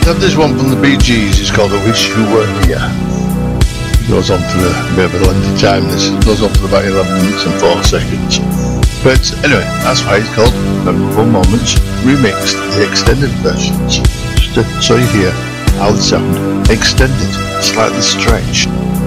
have this one from the Bee Gees. It's called I Wish You Were Here. It goes on for a bit of a lengthy time. This goes on for about 11 minutes and 4 seconds. But anyway, that's why it's called Memorable Moments Remixed, the extended versions. Just so you hear how they sound extended, slightly stretched.